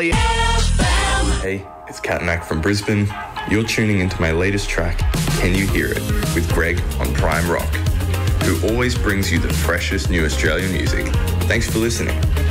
Hey, it's Katanak from Brisbane. You're tuning into my latest track, Can You Hear It, with Greg on Prime Rock, who always brings you the freshest new Australian music. Thanks for listening.